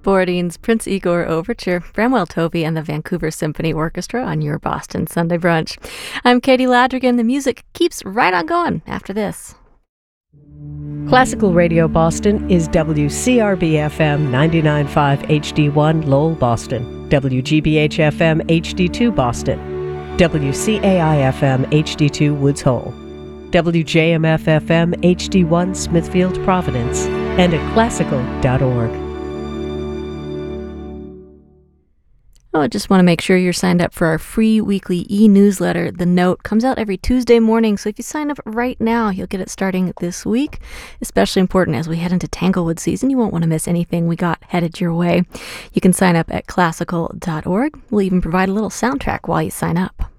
Borodin's Prince Igor Overture, Bramwell Tovey and the Vancouver Symphony Orchestra on your Boston Sunday Brunch. I'm Katie Ladrigan. The music keeps right on going after this. Classical Radio Boston is WCRB-FM 99.5 HD1 Lowell, Boston, WGBH-FM HD2 Boston, WCAI-FM HD2 Woods Hole, WJMF-FM HD1 Smithfield, Providence, and at classical.org. Oh, I just want to make sure you're signed up for our free weekly e-newsletter. The Note comes out every Tuesday morning, so if you sign up right now, you'll get it starting this week. Especially important as we head into Tanglewood season. You won't want to miss anything we got headed your way. You can sign up at classical.org. We'll even provide a little soundtrack while you sign up.